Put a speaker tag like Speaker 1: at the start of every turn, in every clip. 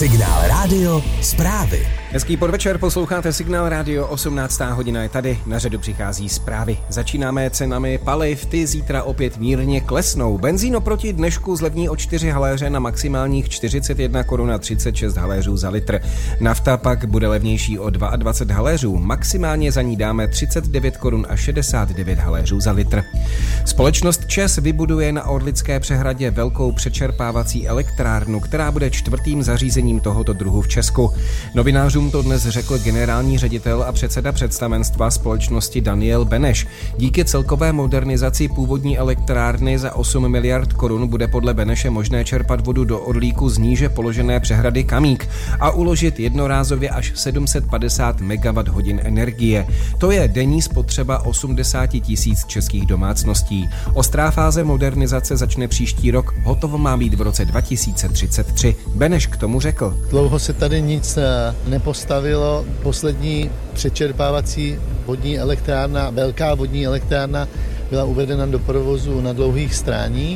Speaker 1: Signál Rádio zprávy.
Speaker 2: Hezký podvečer, posloucháte Signál Rádio, 18. hodina je tady, na řadu přichází zprávy. Začínáme cenami paliv, ty zítra opět mírně klesnou. Benzín oproti dnešku zlevní o 4 haléře na maximálních 41 korun a 36 haléřů za litr. Nafta pak bude levnější o 22 haléřů, maximálně za ní dáme 39 korun a 69 haléřů za litr. Společnost ČEZ vybuduje na Orlické přehradě velkou přečerpávací elektrárnu, která bude 4. zařízením tohoto druhu v Česku. Novinářům to dnes řekl generální ředitel a předseda představenstva společnosti Daniel Beneš. Díky celkové modernizaci původní elektrárny za 8 miliard korun bude podle Beneše možné čerpat vodu do Orlíku z níže položené přehrady Kamík a uložit jednorázově až 750 MWh energie. To je denní spotřeba 80 000 českých domácností. Ostrá fáze modernizace začne příští rok, hotovo má být v roce 2033. Beneš k tomu řekl.
Speaker 3: Dlouho se tady nic nepostavilo. Poslední přečerpávací vodní elektrárna, velká vodní elektrárna, byla uvedena do provozu na Dlouhých Stráních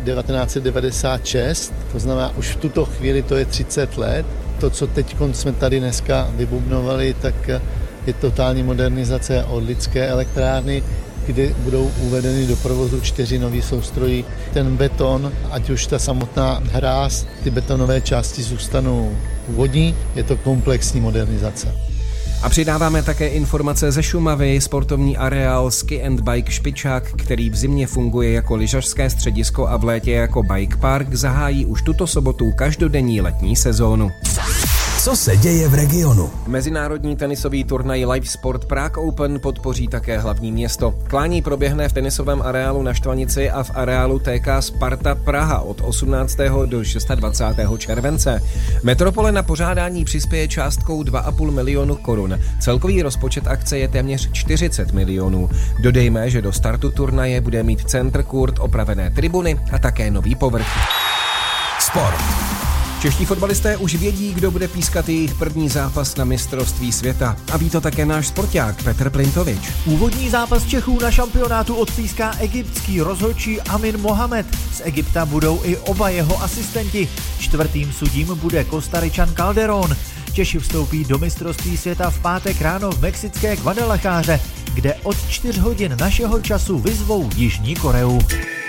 Speaker 3: 1996, to znamená už v tuto chvíli to je 30 let. To, co teď jsme tady dneska vybubnovali, tak je totální modernizace Orlické elektrárny, kde budou uvedeny do provozu 4 nový soustrojí. Ten beton, ať už ta samotná hráz, ty betonové části zůstanou původní, je to komplexní modernizace.
Speaker 2: A přidáváme také informace ze Šumavy, sportovní areál Ski and Bike Špičák, který v zimě funguje jako lyžařské středisko a v létě jako bike park, zahájí už tuto sobotu každodenní letní sezónu.
Speaker 1: Co se děje v regionu?
Speaker 2: Mezinárodní tenisový turnaj Live Sport Prague Open podpoří také hlavní město. Klání proběhne v tenisovém areálu na Štvanici a v areálu TK Sparta Praha od 18. do 26. července. Metropole na pořádání přispěje částkou 2,5 milionu korun. Celkový rozpočet akce je téměř 40 milionů. Dodejme, že do startu turnaje bude mít centr kurt opravené tribuny a také nový povrch.
Speaker 1: Sport.
Speaker 2: Čeští fotbalisté už vědí, kdo bude pískat jejich první zápas na mistrovství světa. A ví to také náš sporták Petr Plintovič.
Speaker 4: Úvodní zápas Čechů na šampionátu odpíská egyptský rozhodčí Amin Mohamed. Z Egypta budou i oba jeho asistenti. 4. sudím bude Kostaričan Calderón. Češi vstoupí do mistrovství světa v pátek ráno v mexické Guadalajáře, kde od 4 hodin našeho času vyzvou Jižní Koreu.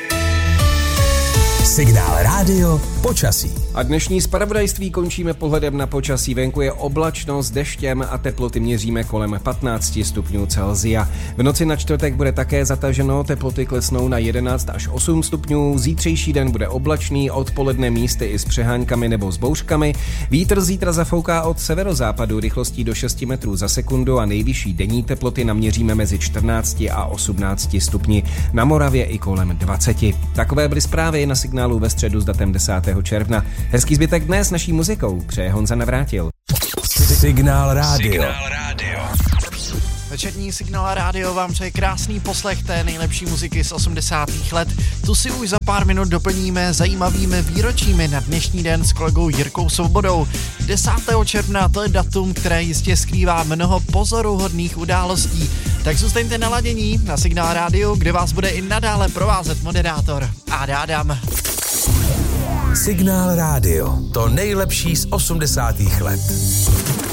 Speaker 1: Signál Rádio počasí.
Speaker 2: A dnešní zpravodajství končíme pohledem na počasí. Venku je oblačno s deštěm a teploty měříme kolem 15 stupňů Celsia. V noci na čtvrtek bude také zataženo, teploty klesnou na 11 až 8 stupňů. Zítřejší den bude oblačný, odpoledne místy i s přeháňkami nebo s bouřkami. Vítr zítra zafouká od severozápadu rychlostí do 6 metrů za sekundu a nejvyšší denní teploty naměříme mezi 14 a 18 stupni. Na Moravě i kolem 20. Takové byly zprávy na Signálu ve středu s datem 10. června. Hezký zbytek dne s naší muzikou přeje Honza Navrátil.
Speaker 1: Signál Rádio.
Speaker 5: Večerní Signál Rádio vám přeje krásný poslech té nejlepší muziky z 80. let. Tu si už za pár minut doplníme zajímavými výročími na dnešní den s kolegou Jirkou Svobodou. 10. června to je datum, které jistě skrývá mnoho pozoruhodných událostí. Tak zůstaňte naladění na Signál Rádio, kde vás bude i nadále provázet moderátor Adam.
Speaker 1: Signál Rádio. To nejlepší z 80. let.